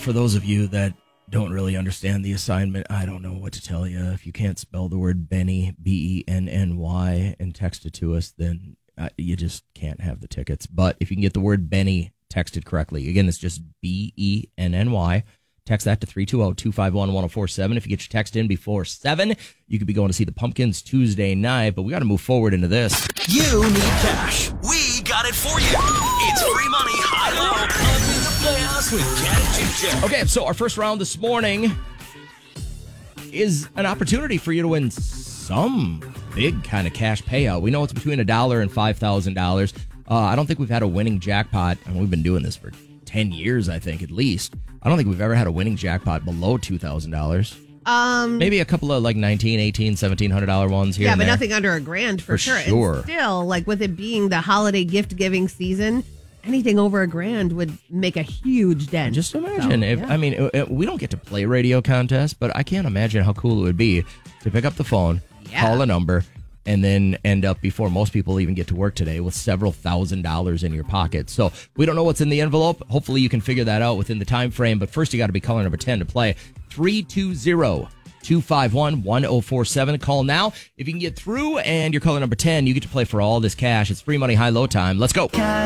for those of you that don't really understand the assignment, I don't know what to tell you. If you can't spell the word Benny, Benny, and text it to us, then you just can't have the tickets. But if you can get the word Benny texted correctly, again, it's just Benny. Text that to 320-251-1047. If you get your text in before 7, you could be going to see the Pumpkins Tuesday night, but we got to move forward into this. You need cash. We got it for you. It's free money, high-low, under the playoffs with Cat and Jim. Okay, so our first round this morning is an opportunity for you to win some big kind of cash payout. We know it's between $1 and $5,000. I don't think we've had a winning jackpot, and we've been doing this for 10 years, I think, at least. I don't think we've ever had a winning jackpot below $2,000. Maybe a couple of like $1,900, $1,800, $1,700 ones here. Yeah, and but there. nothing under $1,000 for sure. sure. And still, like with it being the holiday gift giving season, anything over $1,000 would make a huge dent. Just imagine So, if yeah. I mean, we don't get to play radio contests, but I can't imagine how cool it would be to pick up the phone, call a number, and then end up before most people even get to work today with several $1,000s in your pocket. So we don't know what's in the envelope. Hopefully you can figure that out within the time frame. But first you got to be caller number 10 to play. 320-251-1047. Call now. If you can get through and you're caller number 10, you get to play for all this cash. It's free money, high-low time. Let's go.